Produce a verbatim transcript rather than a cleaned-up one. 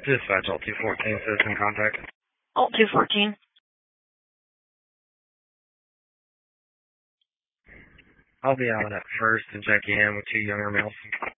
Dispatch Alt two fourteen, citizen contact. Alt two fourteen. I'll be out at first to check in with two younger males.